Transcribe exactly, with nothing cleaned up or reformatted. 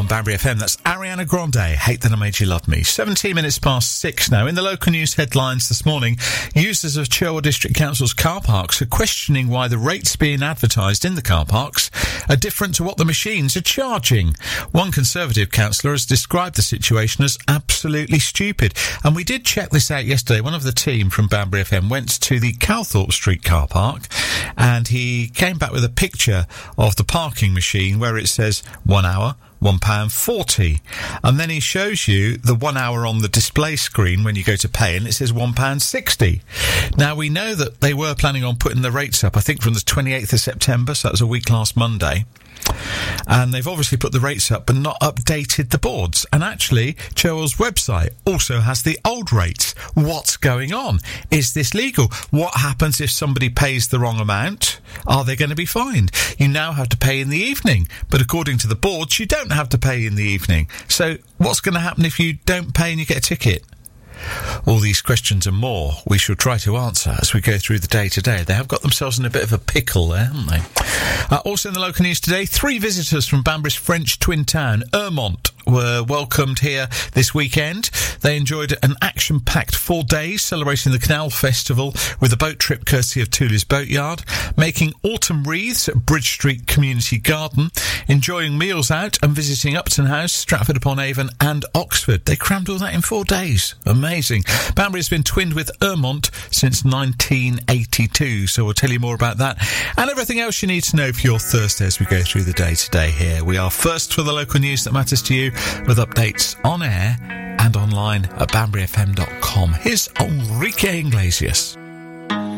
Banbury F M. That's Ariana Grande, Hate That I Made You Love Me. seventeen minutes past six now. In the local news headlines this morning, users of Cherwell District Council's car parks are questioning why the rates being advertised in the car parks are different to what the machines are charging. One Conservative councillor has described the situation as absolutely stupid. And we did check this out yesterday. One of the team from Banbury F M went to the Calthorpe Street car park and he came back with a picture of the parking machine where it says one hour, one pound forty. And then he shows you the one hour on the display screen when you go to pay, and it says one pound sixty. Now, we know that they were planning on putting the rates up, I think, from the twenty-eighth of September, so that was a week last Monday. And they've obviously put the rates up but not updated the boards. And actually, Cherwell's website also has the old rates. What's going on? Is this legal? What happens if somebody pays the wrong amount? Are they going to be fined? You now have to pay in the evening, but according to the boards, you don't have to pay in the evening. So what's going to happen if you don't pay and you get a ticket? All these questions and more we shall try to answer as we go through the day today. They have got themselves in a bit of a pickle there, haven't they? Uh, also in the local news today, three visitors from Banbury's French twin town, Ermont, were welcomed here this weekend. They enjoyed an action-packed four days celebrating the Canal Festival with a boat trip courtesy of Tooley's Boatyard, making autumn wreaths at Bridge Street Community Garden, enjoying meals out and visiting Upton House, Stratford-upon-Avon and Oxford. They crammed all that in four days. Amazing. Banbury has been twinned with Ermont since nineteen eighty-two, so we'll tell you more about that and everything else you need to know for your Thursday as we go through the day today here. We are first for the local news that matters to you, with updates on air and online at banbury f m dot com. Here's Enrique Iglesias.